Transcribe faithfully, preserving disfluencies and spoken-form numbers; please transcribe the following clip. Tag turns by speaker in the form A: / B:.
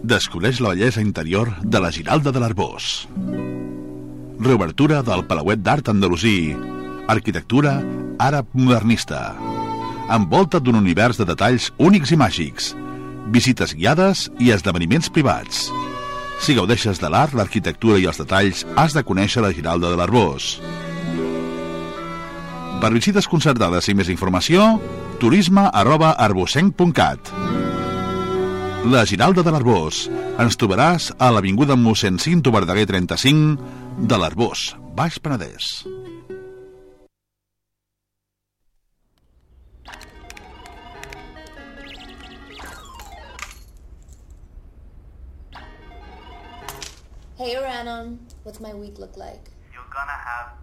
A: Descobreix la bellesa interior de la Giralda de l'Arboç. Reobertura del Palauet d'Art Andalusí. Arquitectura àrab modernista. Envolta't d'un univers de detalls únics i màgics. Visites guiades i esdeveniments privats. Si gaudeixes de l'art, l'arquitectura i els detalls, has de conèixer la Giralda de l'Arboç. Per visites concertades i més informació, turisme arroba arbocenc punt cat. La Giralda de l'Arboç. Ens trobaràs a l'avinguda mossèn Cinto Verdaguer trenta-cinc de l'Arboç, Baix Penedès.
B: Hey Rhiannon, what's my week look like?
C: You're gonna have